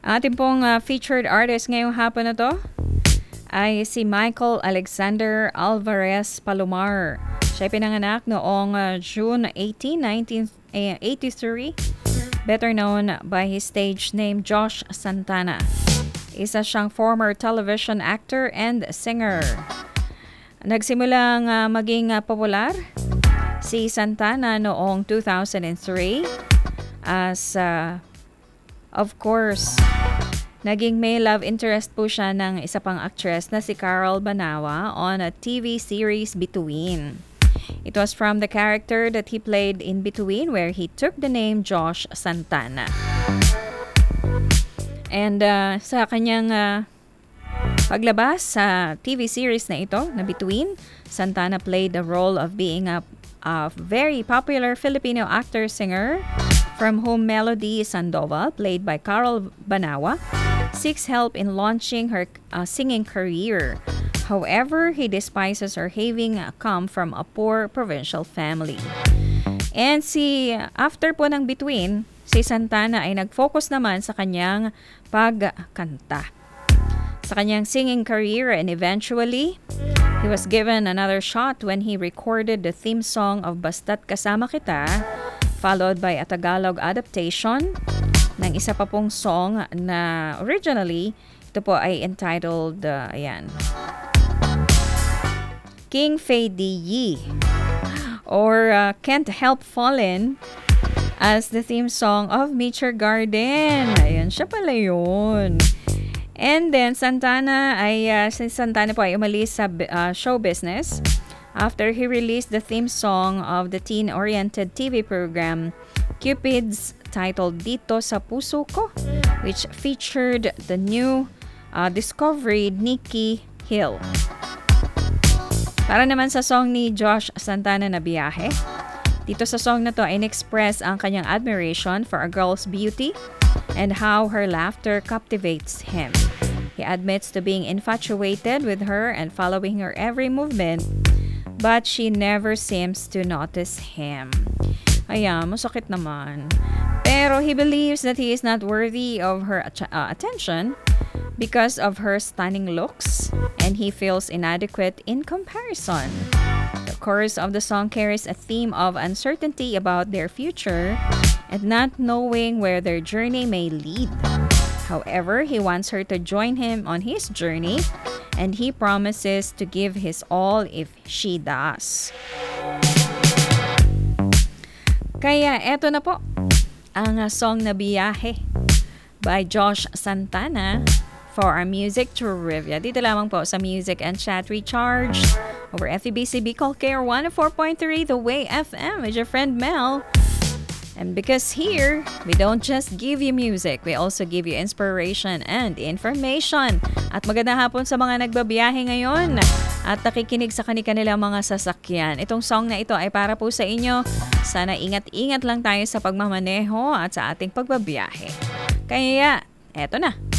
Ating pong featured artist ngayong hapon na to ay si Michael Alexander Alvarez Palomar. Siya ay pinanganak noong June 18, 1983, better known by his stage name Josh Santana. Isa siyang former television actor and singer. Nagsimulang maging popular si Santana noong 2003 as of course, naging may love interest po siya ng isa pang actress na si Carol Banawa on a TV series Between. It was from the character that he played in Between where he took the name Josh Santana. And sa kanyang paglabas sa TV series na ito, na Between, Santana played the role of being a very popular Filipino actor-singer from whom Melody Sandoval, played by Carol Banawa, seeks help in launching her singing career. However, he despises her having come from a poor provincial family. And after po ng Between, si Santana ay nag-focus naman sa kanyang pagkanta, sa kanyang singing career, and eventually, he was given another shot when he recorded the theme song of Basta't Kasama Kita, followed by a Tagalog adaptation ng isa pa pong song na originally, ito po ay entitled, King Fei Di Yi, or Can't Help Fallin', as the theme song of Meet Your Garden. Ayan, siya pala yun. And then, si Santana po ay umalis sa show business after he released the theme song of the teen-oriented TV program Cupid's, titled Dito sa Puso Ko, which featured the new discovery Nikki Hill. Para naman sa song ni Josh Santana na Biyahe, dito sa song na to ay in-express ang kanyang admiration for a girl's beauty and how her laughter captivates him. He admits to being infatuated with her and following her every movement, but she never seems to notice him. Ayan, masakit naman. Pero he believes that he is not worthy of her attention because of her stunning looks, and he feels inadequate in comparison. The chorus of the song carries a theme of uncertainty about their future and not knowing where their journey may lead. However, he wants her to join him on his journey, and he promises to give his all if she does. Kaya eto na po ang song na Biyahe by Josh Santana for our music trivia. Dito lamang po sa Music and Chat Recharge over FEBC Bicol Care 104.3 The Way FM with your friend Mel. And because here, we don't just give you music, we also give you inspiration and information. At magandang hapon sa mga nagbabiyahe ngayon at nakikinig sa kanilang mga sasakyan. Itong song na ito ay para po sa inyo. Sana ingat-ingat lang tayo sa pagmamaneho at sa ating pagbabiyahe. Kaya, eto na.